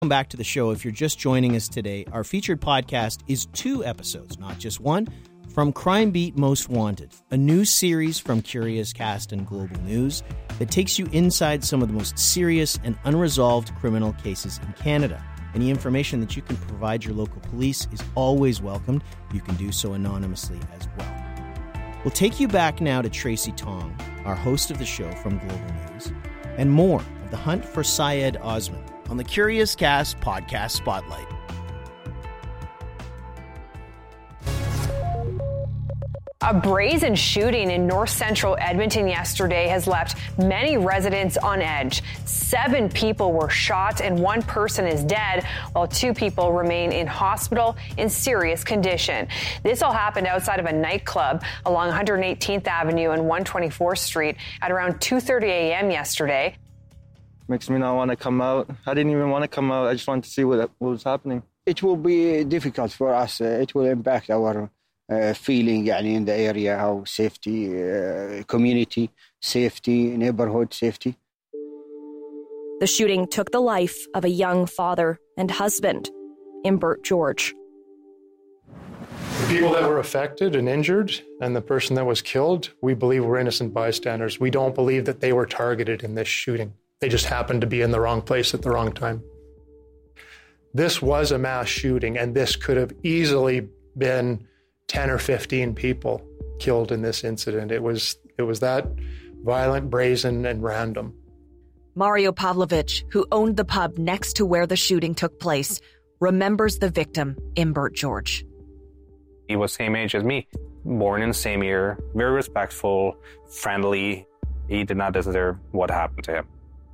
Welcome back to the show. If you're just joining us today, our featured podcast is 2 episodes, not just one, from Crime Beat Most Wanted, a new series from Curious Cast and Global News that takes you inside some of the most serious and unresolved criminal cases in Canada. Any information that you can provide your local police is always welcomed. You can do so anonymously as well. We'll take you back now to Tracy Tong, our host of the show from Global News, and more of the hunt for Syed Osman on the Curious Cast Podcast Spotlight. A brazen shooting in north central Edmonton yesterday has left many residents on edge. 7 people were shot and 1 person is dead, while 2 people remain in hospital in serious condition. This all happened outside of a nightclub along 118th Avenue and 124th Street at around 2:30 a.m. yesterday. Makes me not want to come out. I didn't even want to come out. I just wanted to see what was happening. It will be difficult for us. It will impact our feeling in the area, how safety, community safety, neighborhood safety. The shooting took the life of a young father and husband, Imbert George. The people that were affected and injured and the person that was killed, we believe were innocent bystanders. We don't believe that they were targeted in this shooting. They just happened to be in the wrong place at the wrong time. This was a mass shooting, and this could have easily been 10 or 15 people killed in this incident. It was that violent, brazen, and random. Mario Pavlovich, who owned the pub next to where the shooting took place, remembers the victim, Imbert George. He was same age as me, born in the same year, very respectful, friendly. He did not deserve what happened to him.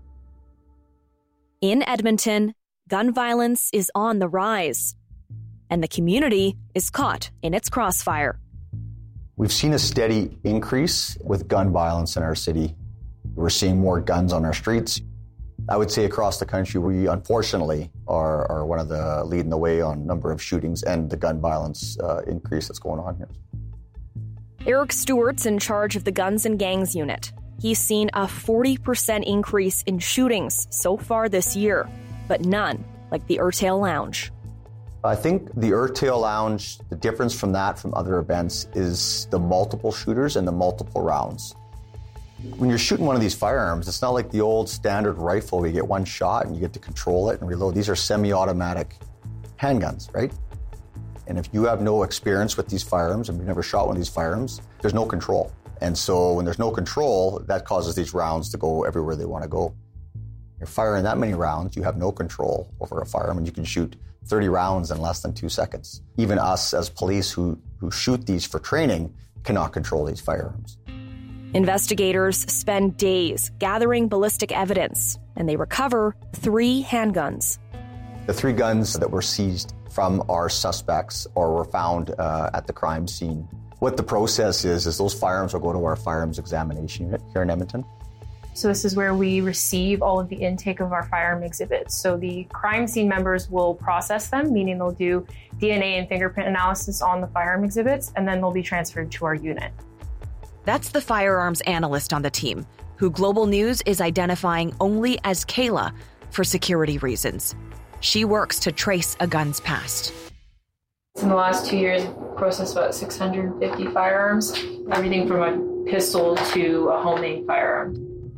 In Edmonton, gun violence is on the rise, and the community is caught in its crossfire. We've seen a steady increase with gun violence in our city. We're seeing more guns on our streets. I would say across the country, we unfortunately are one of the leading the way on number of shootings and the gun violence increase that's going on here. Eric Stewart's in charge of the Guns and Gangs unit. He's seen a 40% increase in shootings so far this year, but none like the Urtail Lounge. I think the Urtail Lounge, the difference from that from other events is the multiple shooters and the multiple rounds. When you're shooting one of these firearms, it's not like the old standard rifle where you get one shot and you get to control it and reload. These are semi-automatic handguns, right? And if you have no experience with these firearms and you've never shot one of these firearms, there's no control. And so when there's no control, that causes these rounds to go everywhere they want to go. You're firing that many rounds, you have no control over a firearm, and you can shoot 30 rounds in less than 2 seconds. Even us as police who shoot these for training cannot control these firearms. Investigators spend days gathering ballistic evidence, and they recover 3 handguns. The 3 guns that were seized from our suspects or were found at the crime scene. What the process is those firearms will go to our firearms examination unit here in Edmonton. So this is where we receive all of the intake of our firearm exhibits. So the crime scene members will process them, meaning they'll do DNA and fingerprint analysis on the firearm exhibits, and then they'll be transferred to our unit. That's the firearms analyst on the team, who Global News is identifying only as Kayla for security reasons. She works to trace a gun's past. In the last 2 years, we've processed about 650 firearms, everything from a pistol to a homemade firearm.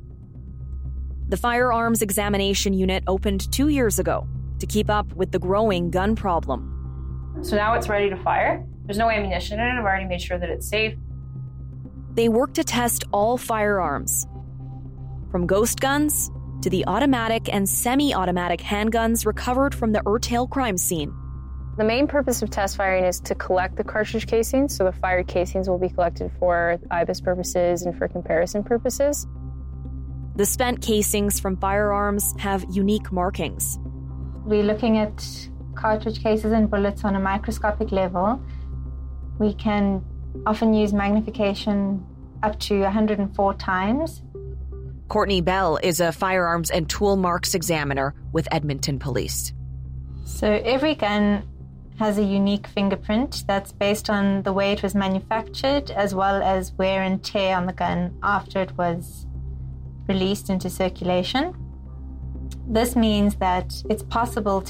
The Firearms Examination Unit opened 2 years ago to keep up with the growing gun problem. So now it's ready to fire. There's no ammunition in it. I've already made sure that it's safe. They work to test all firearms, from ghost guns to the automatic and semi-automatic handguns recovered from the Urtail crime scene. The main purpose of test firing is to collect the cartridge casings, so the fired casings will be collected for IBIS purposes and for comparison purposes. The spent casings from firearms have unique markings. We're looking at cartridge cases and bullets on a microscopic level. We can often use magnification up to 104 times. Courtney Bell is a firearms and tool marks examiner with Edmonton Police. So every gun has a unique fingerprint that's based on the way it was manufactured as well as wear and tear on the gun after it was released into circulation. This means that it's possible